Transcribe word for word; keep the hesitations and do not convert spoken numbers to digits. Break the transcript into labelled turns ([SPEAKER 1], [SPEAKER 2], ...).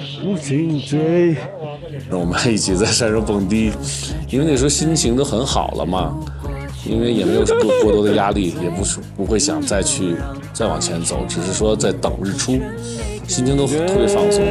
[SPEAKER 1] 无情追。
[SPEAKER 2] 我们一起在山上蹦迪，因为那时候心情都很好了嘛，因为也没有过过多的压力，也不是不会想再去再往前走，只是说在等日出，心情都特别放松。